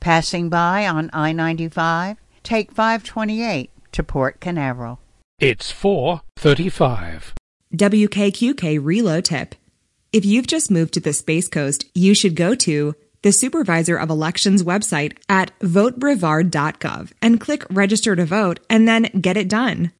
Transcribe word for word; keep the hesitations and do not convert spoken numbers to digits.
Passing by on I ninety-five, take five twenty-eight to Port Canaveral. It's four thirty-five. W K Q K Reload Tip. If you've just moved to the Space Coast, you should go to the Supervisor of Elections website at vote brevard dot gov and click Register to Vote and then get it done.